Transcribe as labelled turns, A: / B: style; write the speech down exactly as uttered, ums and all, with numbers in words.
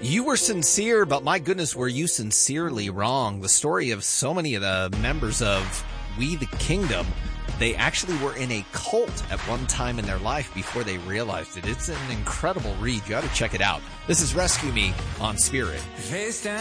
A: You were sincere, but my goodness, were you sincerely wrong. The story of so many of the members of We the Kingdom, they actually were in a cult at one time in their life before they realized it. It's an incredible read. You ought to check it out. This is Rescue Me on Spirit.